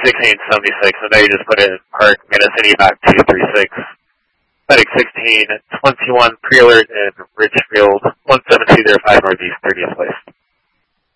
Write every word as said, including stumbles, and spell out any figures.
sixteen seventy-six. I know you just put it in Park, Manistee back two three six. Medic sixteen twenty-one, pre-alert in Richfield.